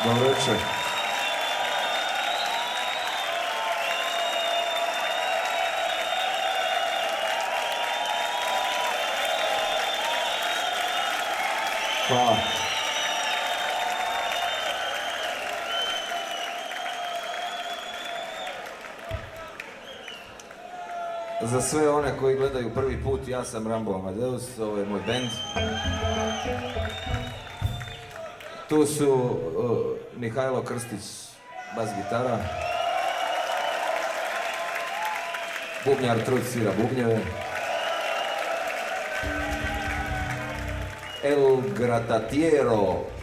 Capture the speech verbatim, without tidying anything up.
Dobro večer. Hvala. Za sve one koji gledaju prvi put, ja sam Rambo Amadeus, ovo je moj bend. Tu su uh, Mihajlo Krstić, bas gitara. Bubnjar Trud svira bubnjeve. El Gratatiero